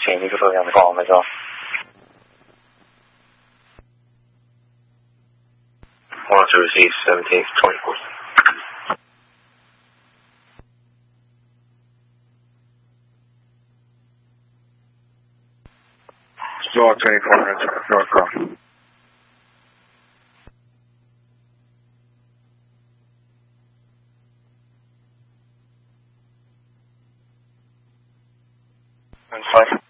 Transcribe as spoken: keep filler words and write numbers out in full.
请秘书处长帮我们说。Want to receive seventeenth twenty-fourth. Store twenty-four minutes, North Cross. That's fine.